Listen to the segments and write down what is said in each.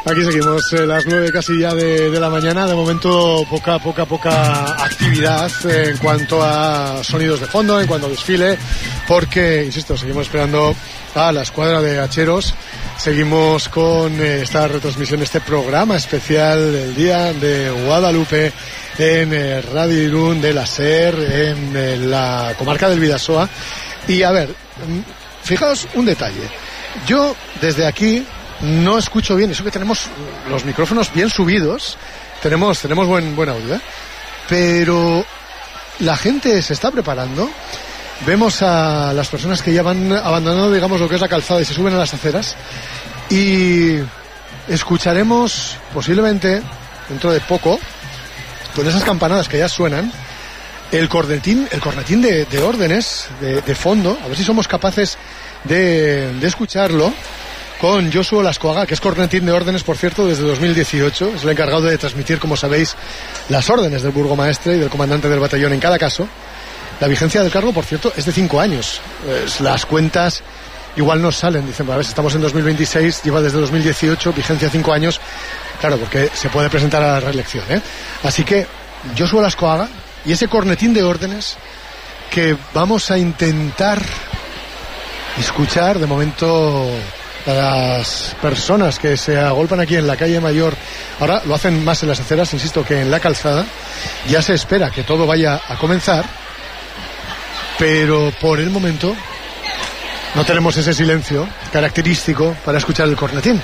Aquí seguimos, las 9 casi ya de la mañana. De momento poca actividad en cuanto a sonidos de fondo, en cuanto a desfile, porque, insisto, seguimos esperando a la escuadra de hacheros. Seguimos con esta retransmisión, este programa especial del Día de Guadalupe en Radio Irún de la SER, en la comarca del Bidasoa. Y a ver, fijaos un detalle. Yo desde aquí no escucho bien, eso que tenemos los micrófonos bien subidos, tenemos buen audio, pero la gente se está preparando. Vemos a las personas que ya van abandonando, digamos, lo que es la calzada y se suben a las aceras, y escucharemos posiblemente dentro de poco, con esas campanadas que ya suenan, el cornetín de órdenes de fondo. A ver si somos capaces de escucharlo, con Josué Lascoaga, que es cornetín de órdenes, por cierto, desde 2018. Es el encargado de transmitir, como sabéis, las órdenes del burgomaestre y del comandante del batallón en cada caso. La vigencia del cargo, por cierto, es de 5 años. Las cuentas igual nos salen, dicen, a ver, estamos en 2026, lleva desde 2018, vigencia 5 años. Claro, porque se puede presentar a la reelección, Así que Josué Lascoaga y ese cornetín de órdenes que vamos a intentar escuchar de momento. Las personas que se agolpan aquí en la calle Mayor, ahora lo hacen más en las aceras, insisto, que en la calzada. Ya se espera que todo vaya a comenzar, pero por el momento no tenemos ese silencio característico para escuchar el cornetín.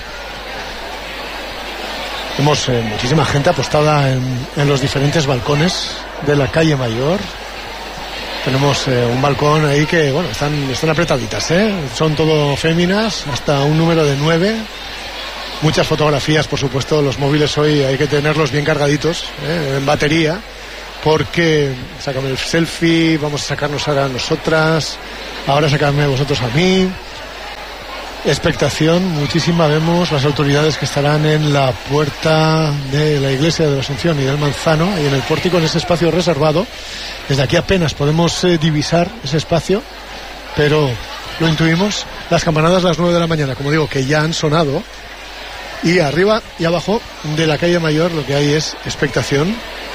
Vemos muchísima gente apostada en los diferentes balcones de la calle Mayor. Tenemos un balcón ahí que, bueno, están apretaditas, Son todo féminas, hasta un número de 9. Muchas fotografías, por supuesto. Los móviles hoy hay que tenerlos bien cargaditos, en batería, porque sácame el selfie, vamos a sacarnos ahora a nosotras, ahora sacadme vosotros a mí. Expectación muchísima, vemos las autoridades que estarán en la puerta de la iglesia de la Asunción y del Manzano, ahí en el pórtico, en ese espacio reservado. Desde aquí apenas podemos divisar ese espacio, pero lo intuimos. Las campanadas a las 9 de la mañana, como digo, que ya han sonado, y arriba y abajo de la calle Mayor lo que hay es expectación.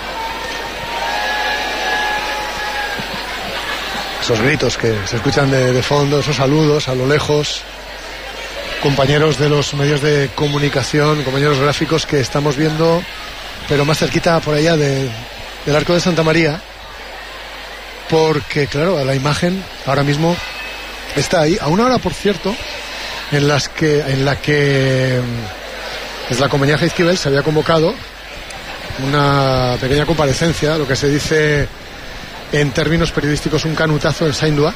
Esos gritos que se escuchan de fondo, esos saludos a lo lejos. Compañeros de los medios de comunicación, compañeros gráficos que estamos viendo, pero más cerquita por allá del Arco de Santa María, porque claro, la imagen ahora mismo está ahí, a una hora, por cierto, en la que desde la Compañía Jaizkibel se había convocado una pequeña comparecencia, lo que se dice en términos periodísticos un canutazo en Saindua,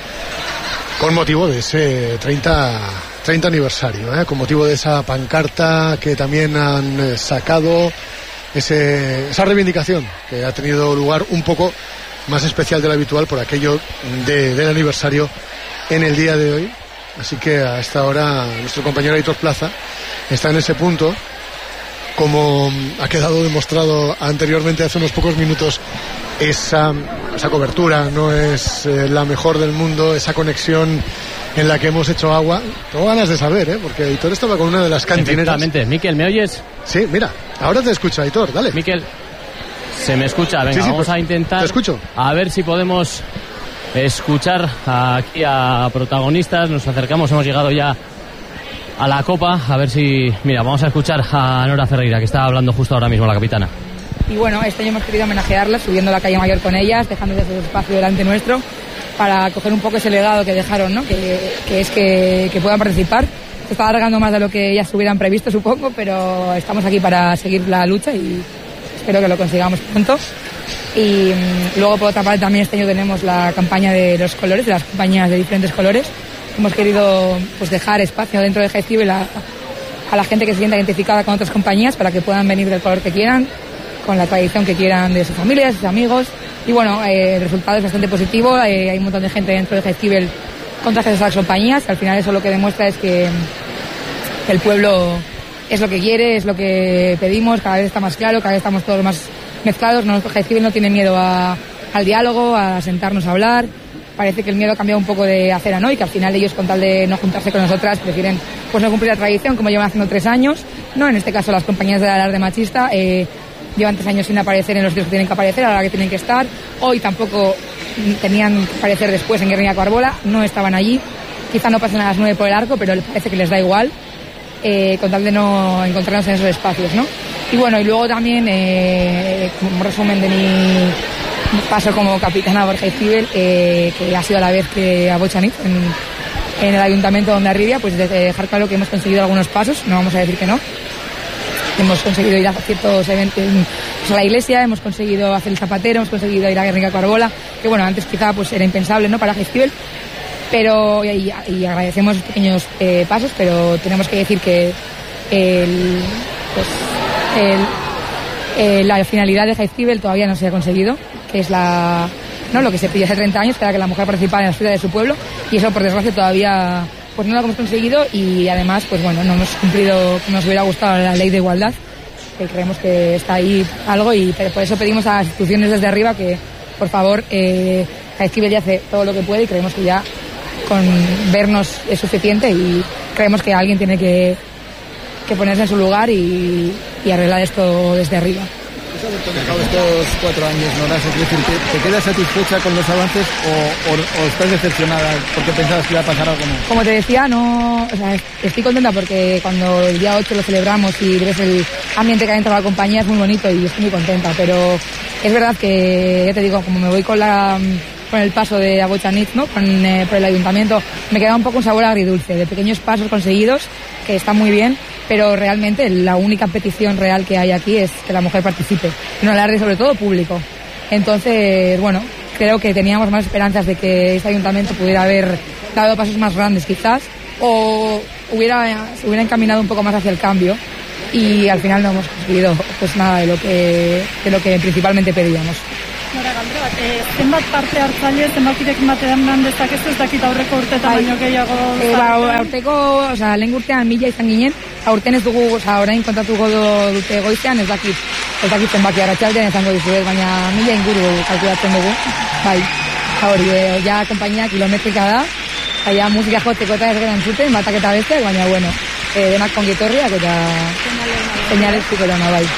con motivo de ese 30 aniversario, con motivo de esa pancarta que también han sacado, esa reivindicación que ha tenido lugar un poco más especial de lo habitual por aquello del aniversario en el día de hoy. Así que a esta hora nuestro compañero Aitor Plaza está en ese punto, como ha quedado demostrado anteriormente hace unos pocos minutos. Esa cobertura no es la mejor del mundo, esa conexión en la que hemos hecho agua. Tengo ganas de saber, porque Aitor estaba con una de las cantineras. Exactamente. Miquel, ¿me oyes? Sí, mira, ahora te escucho, Aitor, dale. Miquel, se me escucha. Venga, sí, vamos pues, a intentar. Te escucho. A ver si podemos escuchar aquí a protagonistas. Nos acercamos, hemos llegado ya a la copa. A ver si... Mira, vamos a escuchar a Nora Ferreira, que está hablando justo ahora mismo, la capitana. Y bueno, este año hemos querido homenajearlas subiendo la calle Mayor con ellas, dejándoles ese espacio delante nuestro para coger un poco ese legado que dejaron, ¿no? Que es que puedan participar. Se está alargando más de lo que ellas hubieran previsto, supongo, pero estamos aquí para seguir la lucha y espero que lo consigamos pronto. Y luego, por otra parte, también este año tenemos la campaña de los colores, de las compañías de diferentes colores. Hemos querido pues dejar espacio dentro de Jaizkibel a la gente que se sienta identificada con otras compañías para que puedan venir del color que quieran, con la tradición que quieran de sus familias, sus amigos. Y bueno, el resultado es bastante positivo. Hay un montón de gente dentro de Jaizkibel con trajes de las compañías. Al final eso lo que demuestra es que el pueblo es lo que quiere, es lo que pedimos. Cada vez está más claro, cada vez estamos todos más mezclados. Jaizkibel no tiene miedo al diálogo, a sentarnos a hablar. Parece que el miedo ha cambiado un poco de acera, ¿no? Y que al final ellos, con tal de no juntarse con nosotras, prefieren pues no cumplir la tradición, como llevan haciendo 3 años. ¿no? En este caso las compañías del alarde machista llevan 3 años sin aparecer en los días que tienen que aparecer, a la hora que tienen que estar. Hoy tampoco tenían que aparecer después en Gernika Coarbola, no estaban allí. Quizá no pasen a las 9 por el arco, pero parece que les da igual, con tal de no encontrarnos en esos espacios, ¿no? Y bueno, y luego también, como resumen de mi paso como capitana Borja Izquibel, que ha sido a la vez que a Bochanit en el ayuntamiento de Hondarribia, pues dejar claro que hemos conseguido algunos pasos, no vamos a decir que no. Hemos conseguido ir a ciertos eventos, pues a la iglesia, hemos conseguido hacer el zapatero, hemos conseguido ir a Gernika Coarbola, que bueno, antes quizá pues era impensable, ¿no?, para Izquibel, pero y agradecemos los pequeños pasos, pero tenemos que decir que la finalidad de Jaizkibel todavía no se ha conseguido, que es lo que se pidió hace 30 años, que era que la mujer participara en la vida de su pueblo, y eso por desgracia todavía pues no lo hemos conseguido, y además pues bueno, no hemos cumplido como nos hubiera gustado la ley de igualdad, que creemos que está ahí algo, y por eso pedimos a las instituciones desde arriba que por favor Jaizkibel ya hace todo lo que puede, y creemos que ya con vernos es suficiente, y creemos que alguien tiene que ponerse en su lugar y arreglar esto desde arriba. Estos 4 años, Nora, es decir, ¿te quedas satisfecha con los avances o estás decepcionada porque pensabas que iba a pasar algo más? Como te decía, estoy contenta porque cuando el día 8 lo celebramos y ves el ambiente que ha entrado la compañía, es muy bonito y estoy muy contenta, pero es verdad que, ya te digo, como me voy con el paso de Abochanit, ¿no?, por el ayuntamiento, me queda un poco un sabor agridulce, de pequeños pasos conseguidos, que están muy bien, pero realmente la única petición real que hay aquí es que la mujer participe, en un alarde sobre todo público. Entonces, bueno, creo que teníamos más esperanzas de que este ayuntamiento pudiera haber dado pasos más grandes quizás, o se hubiera encaminado un poco más hacia el cambio, y al final no hemos conseguido pues nada de lo que principalmente pedíamos. Nora, galdera, zenbat parte hartzaile, zenbakirekin batean dezakezu, ez dakit aurreko urteetan baino gehiago... Aurteko, lehen urtean 1000 izan ginen, aurten ez dugu, orain kontatuko dute goizean, ez dakit zenbaki arratsaldean izango dizuet, baina 1000 inguru kalkulatzen dugu. Bai, hori, ja konpainia kilometrika da, ja musika jotzeko eta ez geran zuten, batak eta besteak, baina bueno, denak kongitorriak eta señales zikorona, bai.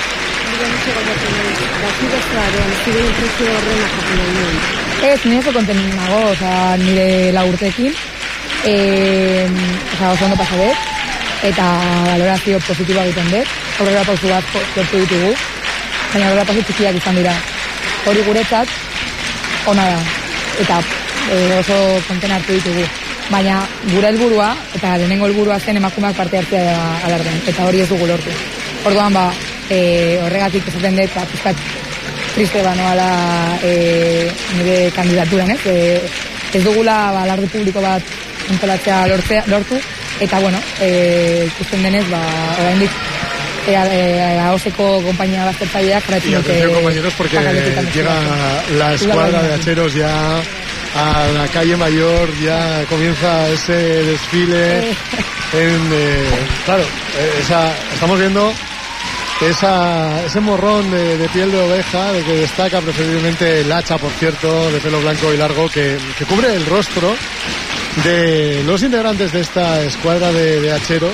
Ez, nire oso konten nago, nire laurtekin, oso ondo pasa dut, eta valorazio positiboa egiten dut, aurrera pausu bat lortu ditugu, baina aurrera pausu txikiak izan dira. Hori guretzat, ona da, eta oso konten hartu ditugu. Baina gure helburua, eta lehenengo helburua zen emakumeak parte hartzea alardean, eta hori ez dugu lortu. Orduan horregatik esaten dut, pizkat triste banoala nire kandidaturan, ez dugula alarde publiko bat antolatzea lortu, eta bueno, ikusten denez, oraindik AOSeko compañía baztertzaileak jarraitzen dute. Y atención, compañeros, porque llega la escuadra de hacheros ya a la calle Mayor, ya comienza ese desfile claro, estamos viendo ese morrón de piel de oveja, de que destaca preferiblemente el hacha, por cierto, de pelo blanco y largo, que cubre el rostro de los integrantes de esta escuadra de hacheros,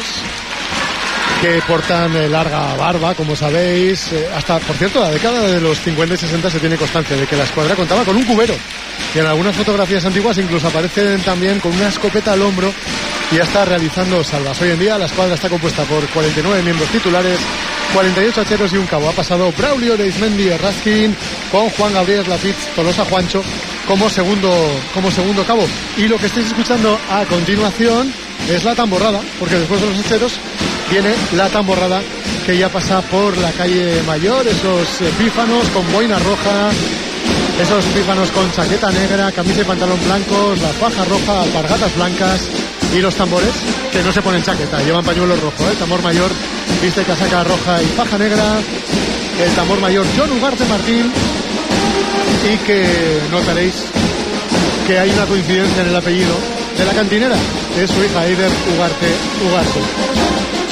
que portan larga barba, como sabéis. Hasta, por cierto, la década de los 50 y 60 se tiene constancia de que la escuadra contaba con un cubero, y en algunas fotografías antiguas incluso aparecen también con una escopeta al hombro y ya está realizando salvas. Hoy en día la escuadra está compuesta por 49 miembros titulares, 48 hacheros y un cabo. Ha pasado Braulio de Ismendi Raskin con Juan Gabriel Lapitz Tolosa Juancho como segundo cabo. Y lo que estáis escuchando a continuación es la tamborrada, porque después de los hacheros viene la tamborrada, que ya pasa por la calle Mayor, esos pífanos con boina roja, esos pífanos con chaqueta negra, camisa y pantalón blancos, la faja roja, alpargatas blancas, y los tambores, que no se ponen chaqueta, llevan pañuelo rojo, el tambor mayor viste casaca roja y faja negra, el tambor mayor John Ugarte Martín, y que notaréis que hay una coincidencia en el apellido de la cantinera, es su hija Eider Ugarte.